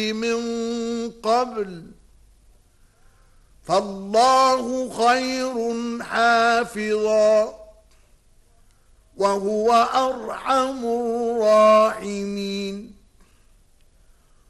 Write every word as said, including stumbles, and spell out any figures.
من قبل فالله خير حافظا وهو أرحم الراحمين.